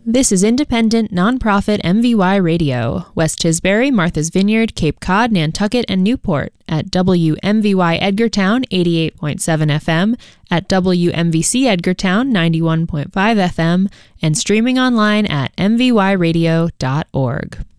This is independent, nonprofit MVY Radio, West Tisbury, Martha's Vineyard, Cape Cod, Nantucket, and Newport at WMVY Edgartown 88.7 FM, at WMVC Edgartown 91.5 FM, and streaming online at mvyradio.org.